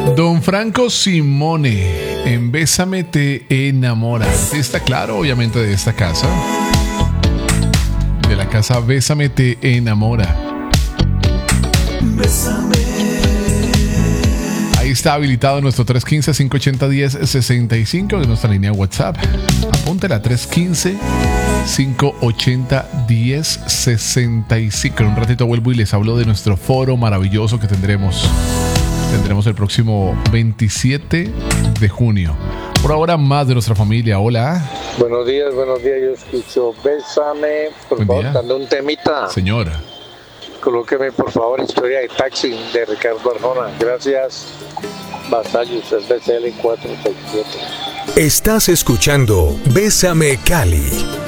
Don Franco Simone, en Bésame te enamora. Está claro, obviamente, de esta casa. De la casa Bésame te enamora. Bésame. Ahí está habilitado nuestro 315-580-1065 de nuestra línea WhatsApp. Apúntela, 315-580-1065. En un ratito vuelvo y les hablo de nuestro foro maravilloso que tendremos el próximo 27 de junio. Por ahora, más de nuestra familia. Hola. Buenos días. Yo escucho Bésame. Por favor, dando un temita. Señora. Colóqueme, por favor, Historia de Taxi de Ricardo Arjona. Gracias. Vasallos, SBCL 467. Estás escuchando Bésame Cali.